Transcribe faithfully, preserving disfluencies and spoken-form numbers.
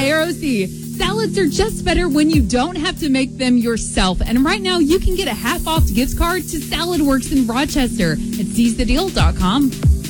I R O C. Salads are just better when you don't have to make them yourself. And right now, you can get a half-off gift card to Salad Works in Rochester at seize the deal dot com.